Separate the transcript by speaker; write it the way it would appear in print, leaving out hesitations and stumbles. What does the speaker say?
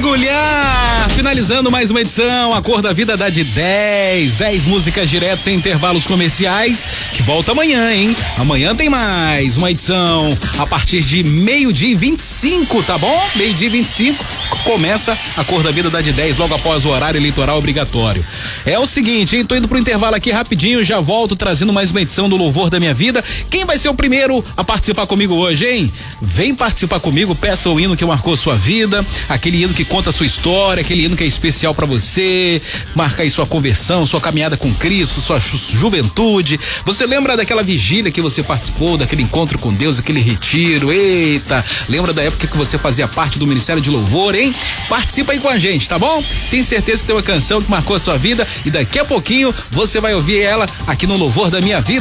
Speaker 1: mergulhar! Finalizando mais uma edição, a Cor da Vida dá de 10 músicas direto sem intervalos comerciais, que volta amanhã, hein? Amanhã tem mais uma edição a partir de 12h25, tá bom? 12h25 começa a Cor da Vida dá de 10 logo após o horário eleitoral obrigatório. É o seguinte, hein? Tô indo pro intervalo aqui rapidinho, já volto trazendo mais uma edição do Louvor da Minha Vida. Quem vai ser o primeiro a participar comigo hoje, hein? Vem participar comigo, peça o hino que marcou sua vida, aquele hino que conta a sua história, aquele hino que é especial pra você, marca aí sua conversão, sua caminhada com Cristo, sua juventude. Você lembra daquela vigília que você participou, daquele encontro com Deus, aquele retiro? Eita, lembra da época que você fazia parte do Ministério de Louvor, hein? Participa aí com a gente, tá bom? Tenho certeza que tem uma canção que marcou a sua vida e daqui a pouquinho você vai ouvir ela aqui no Louvor da Minha Vida.